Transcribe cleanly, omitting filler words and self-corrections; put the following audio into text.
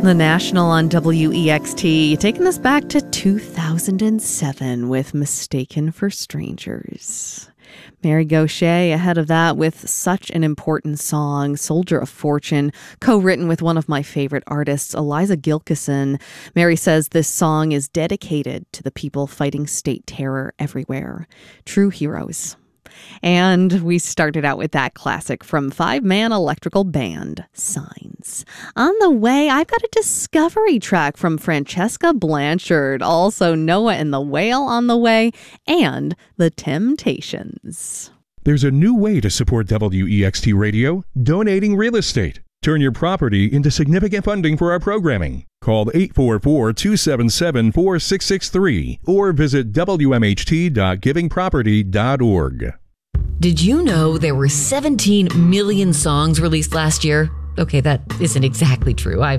The National on WEXT, taking us back to 2007 with Mistaken for Strangers. Mary Gauthier ahead of that with Such an Important Song, Soldier of Fortune, co-written with one of my favorite artists, Eliza Gilkyson. Mary says this song is dedicated to the people fighting state terror everywhere. True heroes. And we started out with that classic from five-man electrical band, Signs. On the way, I've got a discovery track from Francesca Blanchard, also Noah and the Whale on the way, and The Temptations. There's a new way to support WEXT Radio, donating real estate. Turn your property into significant funding for our programming. Call 844-277-4663 or visit wmht.givingproperty.org. Did you know there were 17 million songs released last year? Okay, that isn't exactly true.